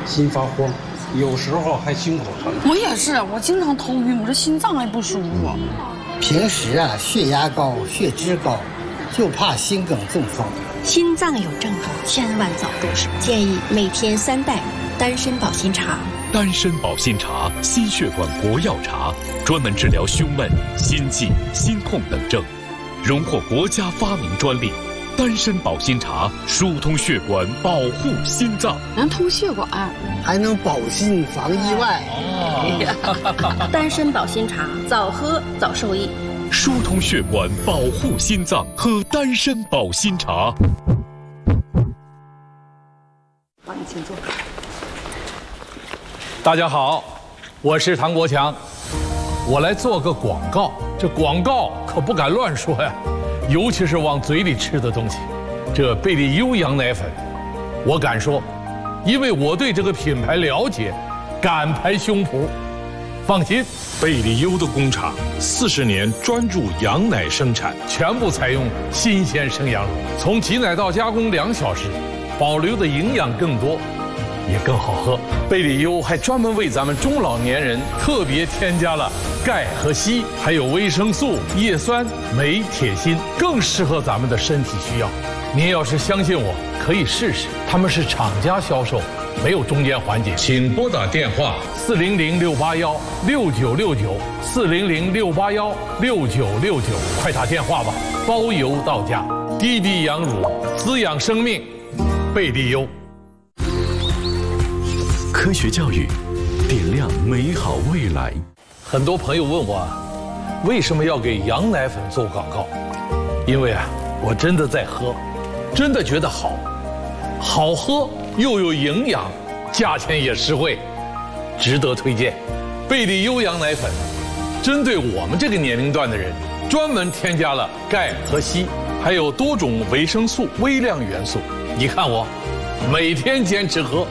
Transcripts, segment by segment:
心发慌，有时候还心口疼。 我也是，我经常头晕，我这心脏也不舒服。 平时啊，血压高、血脂高，就怕心梗中风。 心脏有症状，千万早入手。建议每天3袋丹参保心茶。 丹参保心茶，心血管国药茶，专门治疗胸闷、心悸、心痛等症，荣获国家发明专利。丹参保心茶疏通血管，保护心脏， 能通血管， 还能保心防意外。 丹参保心茶，早喝早受益。 疏通血管，保护心脏，喝丹参保心茶。 帮你请坐。 大家好，我是唐国强，我来做个广告。这广告可不敢乱说呀，尤其是往嘴里吃的东西。这贝利优羊奶粉，我敢说，因为我对这个品牌了解，敢拍胸脯。放心， 贝利优的工厂40年专注羊奶生产， 全部采用新鲜生羊乳，从挤奶到加工2小时，保留的营养更多，也更好喝。贝利优还专门为咱们中老年人特别添加了钙和硒，还有维生素、叶酸、镁、铁、锌，更适合咱们的身体需要。您要是相信我，可以试试。他们是厂家销售，没有中间环节。请拨打电话400-681-6969，400-681-6969，快打电话吧，包邮到家。滴滴羊乳，滋养生命，贝利优。 科学教育，点亮美好未来。 很多朋友问我，为什么要给羊奶粉做广告？因为我真的在喝，真的觉得好喝又有营养，价钱也实惠，值得推荐。贝利优羊奶粉针对我们这个年龄段的人，专门添加了钙和硒，还有多种维生素、微量元素。你看我每天坚持喝。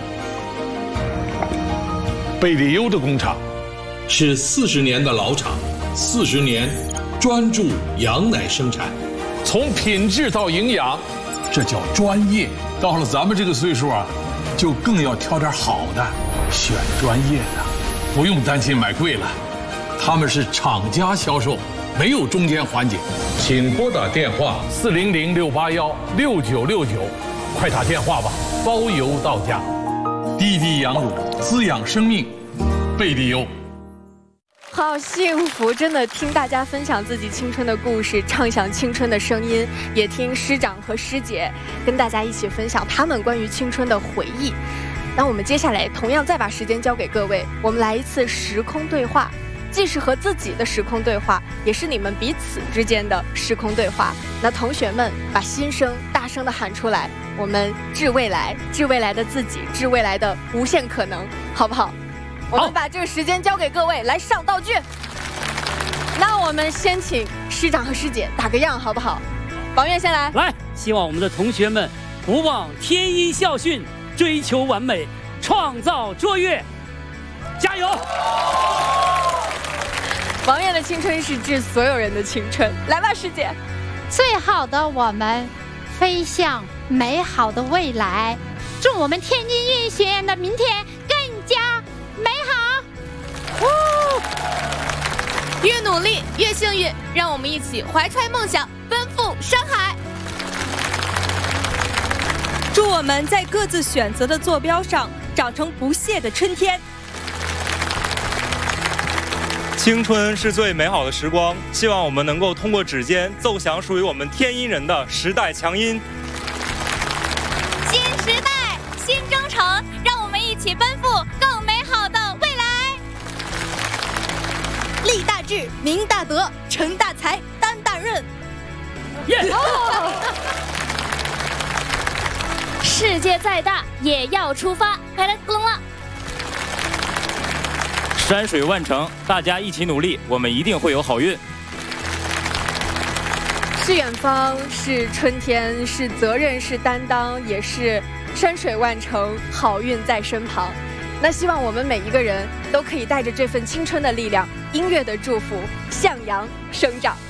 贝利优的工厂是40年的老厂，40年专注羊奶生产，从品质到营养，这叫专业。到了咱们这个岁数就更要挑点好的，选专业的，不用担心买贵了。他们是厂家销售，没有中间环节。请拨打电话400-681-6969，快打电话吧，包邮到家。滴滴羊乳，滋养生命，贝利优。 好幸福，真的听大家分享自己青春的故事，畅想青春的声音，也听师长和师姐跟大家一起分享他们关于青春的回忆。那我们接下来同样再把时间交给各位，我们来一次时空对话，既是和自己的时空对话，也是你们彼此之间的时空对话。那同学们把心声大声地喊出来，我们致未来，致未来的自己，致未来的无限可能，好不好？我们把这个时间交给各位，来上道具。那我们先请师长和师姐打个样，好不好？王悦先来。 来，希望我们的同学们不忘天一校训，追求完美，创造卓越，加油！ 王悦的青春是致所有人的青春，来吧，师姐。 最好的我们，飞向美好的未来。祝我们天津音乐学院的明天更加美好！ 越努力越幸运，让我们一起怀揣梦想，奔赴山海。 祝我们在各自选择的坐标上长成不懈的春天。 青春是最美好的时光，希望我们能够通过指尖奏响属于我们天音人的时代强音。 新时代，新征程，让我们一起奔赴更美好的未来。 立大志，明大德，成大才，担大任。 世界再大也要出发，来了，咕隆了。 山水万程，大家一起努力，我们一定会有好运。 是远方，是春天，是责任，是担当，也是山水万程，好运在身旁。那希望我们每一个人都可以带着这份青春的力量，音乐的祝福，向阳生长。